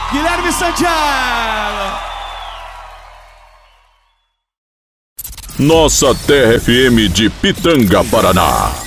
Guilherme Santiago. Nossa Terra FM de Pitanga, Paraná.